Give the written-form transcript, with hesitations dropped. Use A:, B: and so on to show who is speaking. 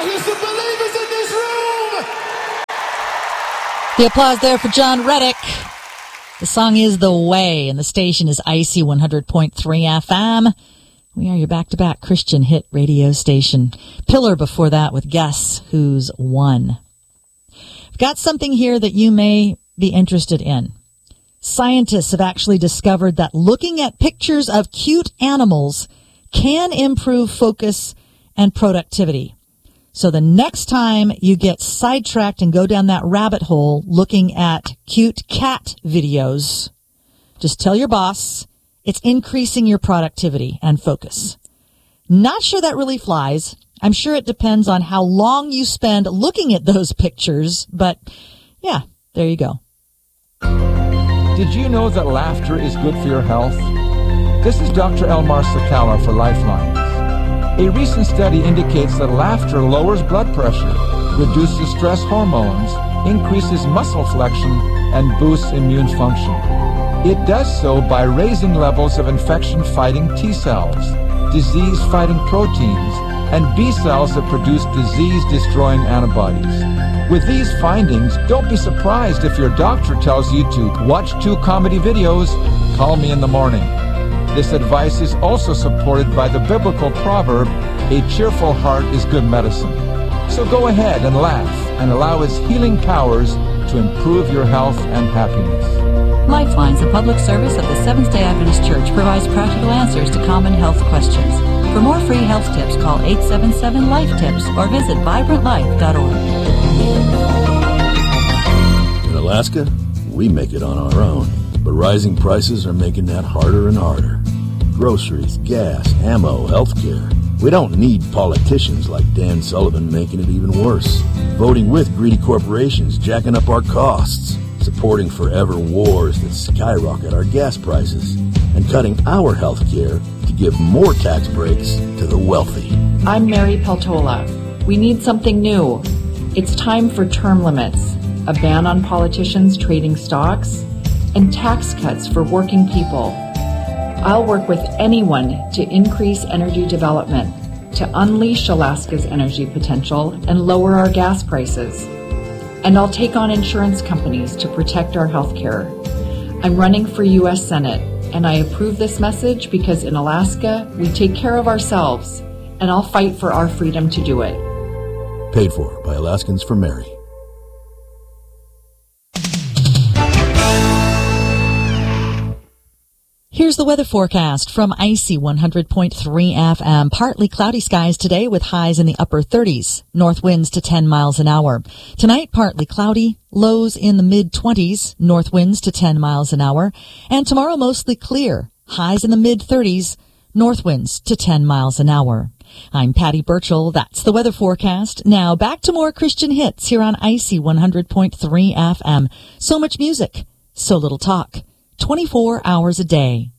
A: hear some believers in this room.
B: The applause there for John Reddick. The song is The Way, and the station is Icy 100.3 FM. We are your back-to-back Christian hit radio station. Pillar before that with Guess Who's Won. I've got something here that you may be interested in. Scientists have actually discovered that looking at pictures of cute animals can improve focus and productivity. So the next time you get sidetracked and go down that rabbit hole looking at cute cat videos, just tell your boss it's increasing your productivity and focus. Not sure that really flies. I'm sure it depends on how long you spend looking at those pictures, but yeah, there you go.
C: Did you know that laughter is good for your health? This is Dr. Elmar Sakala for Lifelines. A recent study indicates that laughter lowers blood pressure, reduces stress hormones, increases muscle flexion, and boosts immune function. It does so by raising levels of infection-fighting T cells, disease-fighting proteins, and B cells that produce disease-destroying antibodies. With these findings, don't be surprised if your doctor tells you to watch 2 comedy videos, call me in the morning. This advice is also supported by the biblical proverb, a cheerful heart is good medicine. So go ahead and laugh and allow its healing powers to improve your health and happiness.
D: Lifelines, a public service of the Seventh-day Adventist Church, provides practical answers to common health questions. For more free health tips, call 877-LIFE-TIPS or visit vibrantlife.org.
E: In Alaska, we make it on our own, but rising prices are making that harder and harder. Groceries, gas, ammo, healthcare. We don't need politicians like Dan Sullivan making it even worse. Voting with greedy corporations jacking up our costs. Supporting forever wars that skyrocket our gas prices. And cutting our healthcare to give more tax breaks to the wealthy.
F: I'm Mary Peltola. We need something new. It's time for term limits, a ban on politicians trading stocks, and tax cuts for working people. I'll work with anyone to increase energy development, to unleash Alaska's energy potential and lower our gas prices. And I'll take on insurance companies to protect our health care. I'm running for U.S. Senate, and I approve this message because in Alaska, we take care of ourselves, and I'll fight for our freedom to do it.
E: Paid for by Alaskans for Mary.
B: Here's the weather forecast from Icy 100.3 FM. Partly cloudy skies today with highs in the upper 30s. North winds to 10 miles an hour. Tonight, partly cloudy, lows in the mid-20s, north winds to 10 miles an hour. And tomorrow, mostly clear, highs in the mid-30s, north winds to 10 miles an hour. I'm Patty Burchell. That's the weather forecast. Now, back to more Christian hits here on Icy 100.3 FM. So much music, so little talk. 24 hours a day.